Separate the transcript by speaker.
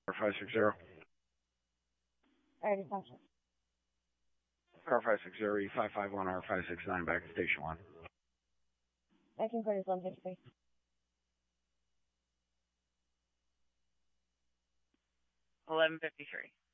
Speaker 1: 560.
Speaker 2: Alright, assumption.
Speaker 1: R560, E551, R569, back to station 1.
Speaker 2: I can go to 1153.
Speaker 3: 1153.